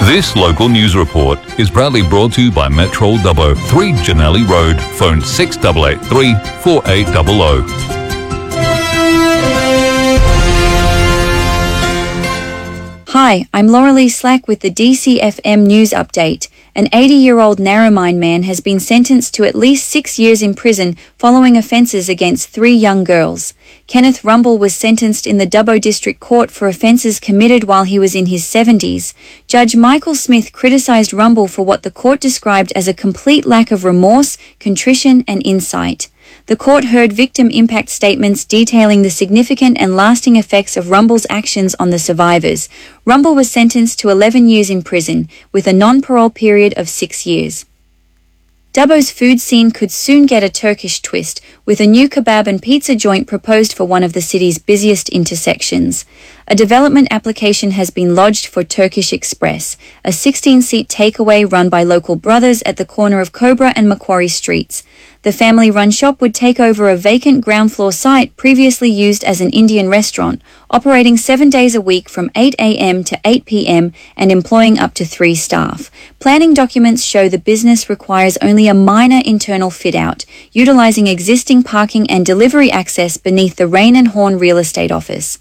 This local news report is proudly brought to you by Metro Dubbo, 3 Janelli Road, phone 6883 4800. Hi, I'm Laura Lee Slack with the DCFM News Update. An 80-year-old Narromine man has been sentenced to at least 6 years in prison following offences against 3 young girls. Kenneth Rumble was sentenced in the Dubbo District Court for offences committed while he was in his 70s. Judge Michael Smith criticised Rumble for what the court described as a complete lack of remorse, contrition and insight. The court heard victim impact statements detailing the significant and lasting effects of Rumble's actions on the survivors. Rumble was sentenced to 11 years in prison, with a non-parole period of 6 years. Dubbo's food scene could soon get a Turkish twist, with a new kebab and pizza joint proposed for one of the city's busiest intersections. A development application has been lodged for Turkish Express, a 16-seat takeaway run by local brothers at the corner of Cobra and Macquarie Streets. The family-run shop would take over a vacant ground floor site previously used as an Indian restaurant, operating 7 days a week from 8 a.m. to 8 p.m. and employing up to 3 staff. Planning documents show the business requires only a minor internal fit-out, utilizing existing parking and delivery access beneath the Rain and Horn real estate office.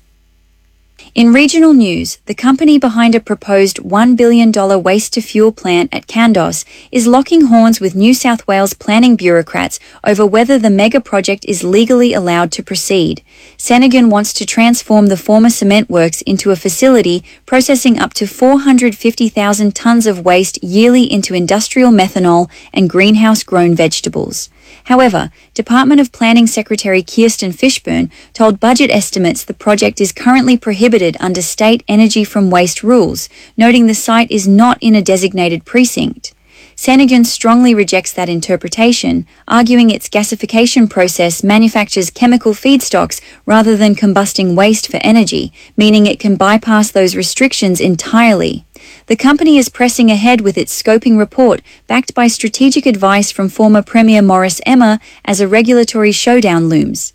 In regional news, the company behind a proposed $1 billion waste-to-fuel plant at Kandos is locking horns with New South Wales planning bureaucrats over whether the mega project is legally allowed to proceed. Senegan wants to transform the former cement works into a facility processing up to 450,000 tonnes of waste yearly into industrial methanol and greenhouse-grown vegetables. However, Department of Planning Secretary Kirsten Fishburn told Budget Estimates the project is currently prohibited under state energy from waste rules, noting the site is not in a designated precinct. Senegan strongly rejects that interpretation, arguing its gasification process manufactures chemical feedstocks rather than combusting waste for energy, meaning it can bypass those restrictions entirely. The company is pressing ahead with its scoping report, backed by strategic advice from former Premier Maurice Emma as a regulatory showdown looms.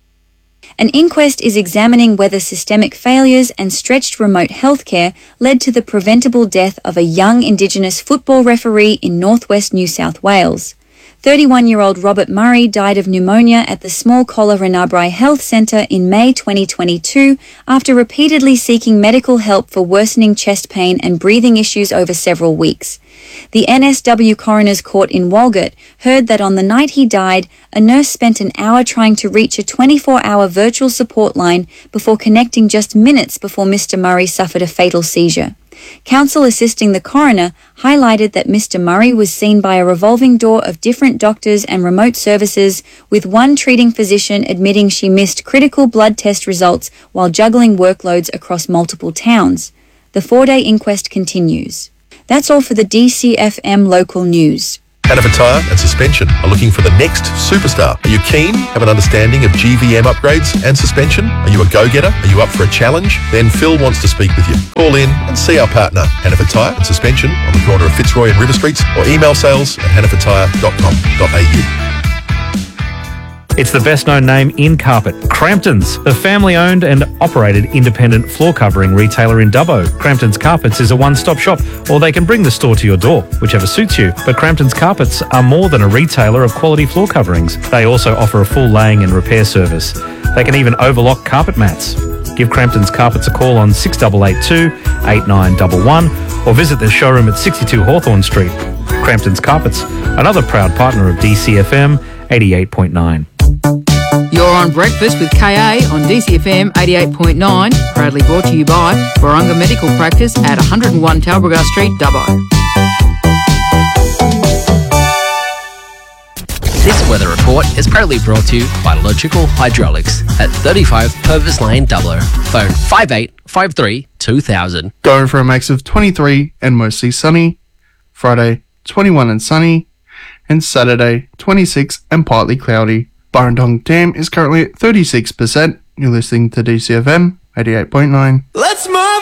An inquest is examining whether systemic failures and stretched remote healthcare led to the preventable death of a young Indigenous football referee in northwest New South Wales. 31-year-old Robert Murray died of pneumonia at the Small Collar Renabrai Health Centre in May 2022 after repeatedly seeking medical help for worsening chest pain and breathing issues over several weeks. The NSW Coroner's Court in Walgett heard that on the night he died, a nurse spent an hour trying to reach a 24-hour virtual support line before connecting just minutes before Mr. Murray suffered a fatal seizure. Counsel assisting the coroner highlighted that Mr. Murray was seen by a revolving door of different doctors and remote services, with one treating physician admitting she missed critical blood test results while juggling workloads across multiple towns. The 4-day inquest continues. That's all for the DCFM local news. Hannaford Tyre and Suspension are looking for the next superstar. Are you keen? Have an understanding of GVM upgrades and suspension? Are you a go-getter? Are you up for a challenge? Then Phil wants to speak with you. Call in and see our partner, Hannaford Tyre and Suspension, on the corner of Fitzroy and River Streets, or email sales@hannafordtyre.com.au. It's the best-known name in carpet, Crampton's, a family-owned and operated independent floor covering retailer in Dubbo. Crampton's Carpets is a one-stop shop, or they can bring the store to your door, whichever suits you. But Crampton's Carpets are more than a retailer of quality floor coverings. They also offer a full laying and repair service. They can even overlock carpet mats. Give Crampton's Carpets a call on 6882 8911 or visit their showroom at 62 Hawthorn Street. Crampton's Carpets, another proud partner of DCFM 88.9. You're on Breakfast with KA on DCFM 88.9, proudly brought to you by Warunga Medical Practice at 101 Talbragar Street, Dubbo. This weather report is proudly brought to you by Logical Hydraulics at 35 Purvis Lane, Dubbo. Phone 5853 2000. Going for a max of 23 and mostly sunny. Friday, 21 and sunny. And Saturday, 26 and partly cloudy. Burrendong Dam is currently at 36%. You're listening to DCFM 88.9. Let's move